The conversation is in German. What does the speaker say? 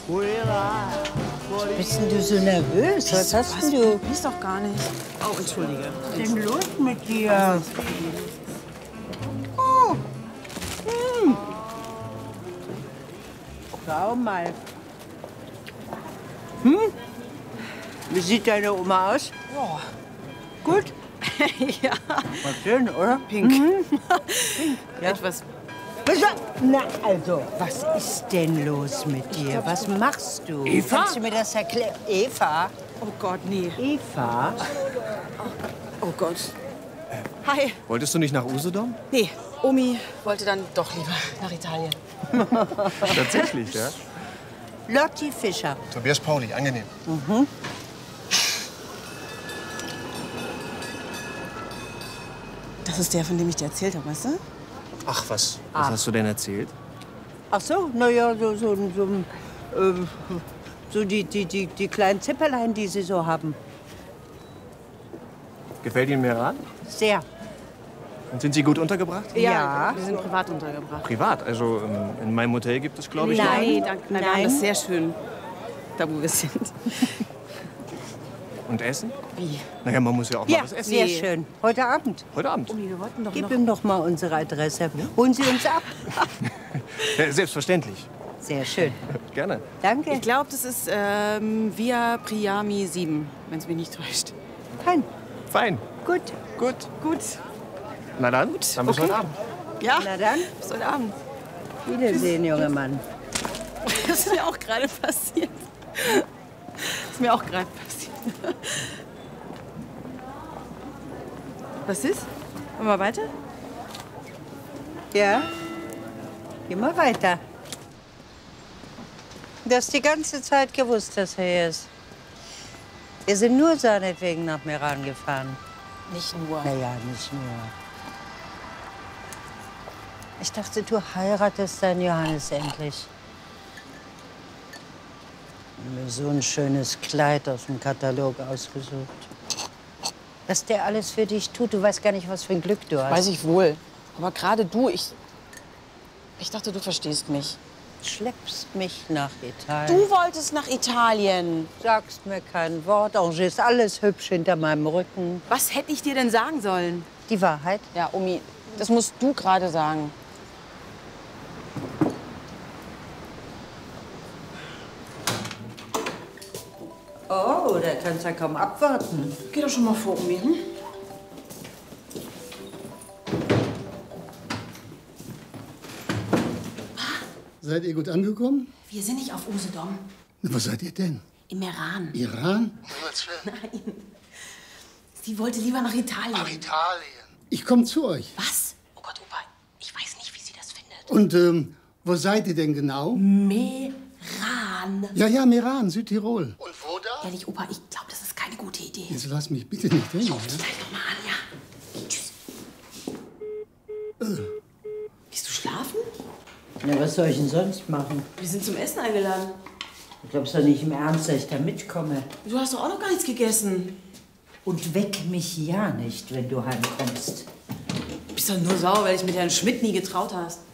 Bist denn du so nervös? Was hast denn du? Ist doch gar nicht. Oh, entschuldige. Was ist denn los mit dir? Oh. Schau mal. Wie sieht deine Oma aus? Ja. Gut? Ja. War schön, oder? Pink. Pink. Ja. Etwas. Na, also, was ist denn los mit dir? Was machst du? Eva? Kannst du mir das erklären? Eva? Oh Gott, nee. Eva? Oh Gott. Hi. Wolltest du nicht nach Usedom? Nee, Omi wollte dann doch lieber nach Italien. Tatsächlich, ja? Lotti Fischer. Tobias Pauli, angenehm. Das ist der, von dem ich dir erzählt habe, weißt du? Ach, was? Was hast du denn erzählt? Ach so, naja, so die kleinen Zipperlein, die sie so haben. Gefällt Ihnen Meran? Sehr. Und sind Sie gut untergebracht? Ja. Wir sind privat untergebracht. Privat, also in meinem Hotel gibt es, glaube ich, Nein, danke. Nein, wir haben Nein. das sehr schön, da wo wir sind. Und Essen? Wie? Naja, man muss ja auch mal Ja, was essen. sehr schön. Heute Abend. Heute Abend. Omi, wir wollten doch Gib noch... ihm doch mal unsere Adresse. Holen Sie uns ab. Selbstverständlich. Sehr schön. Gerne. Danke. Ich glaube, das ist Via Priami 7, wenn es mich nicht täuscht. Fein. Fein. Gut. Gut. Gut. Na dann, dann bis heute Abend. Ja, Na dann, bis heute Abend. Wiedersehen, junger Mann. Das ist mir auch gerade passiert. Das ist mir auch gerade passiert. Was ist? Wollen wir weiter? Ja? Geh mal weiter. Du hast die ganze Zeit gewusst, dass er hier ist. Wir sind nur seinetwegen nach Meran gefahren. Nicht nur. Naja, nicht nur. Ich dachte, du heiratest deinen Johannes endlich. Mir so ein schönes Kleid aus dem Katalog ausgesucht. Was der alles für dich tut, du weißt gar nicht, was für ein Glück du hast. Weiß ich wohl. Aber gerade du, ich dachte, du verstehst mich. Schleppst mich nach Italien. Du wolltest nach Italien. Sagst mir kein Wort, arrangierst alles hübsch hinter meinem Rücken. Was hätte ich dir denn sagen sollen? Die Wahrheit? Ja, Omi, das musst du gerade sagen. Oh, da kannst du ja kaum abwarten. Geh doch schon mal vor, Omi. Hm? Seid ihr gut angekommen? Wir sind nicht auf Usedom. Wo seid ihr denn? Im Iran. Iran? Nein. Sie wollte lieber nach Italien. Nach Italien. Ich komme zu euch. Was? Oh Gott, Opa, ich weiß nicht, wie sie das findet. Und wo seid ihr denn genau? Meran. Ja, Meran, Südtirol. Und wo da? Ehrlich, Opa, ich glaube, das ist keine gute Idee. Jetzt lass mich bitte nicht hängen. Ruf die gleich noch mal an, ja? Tschüss. Gehst du schlafen? Na, was soll ich denn sonst machen? Wir sind zum Essen eingeladen. Du glaubst doch nicht im Ernst, dass ich da mitkomme. Du hast doch auch noch gar nichts gegessen. Und weck mich ja nicht, wenn du heimkommst. Du bist doch nur sauer, weil ich mit Herrn Schmidt nie getraut hast.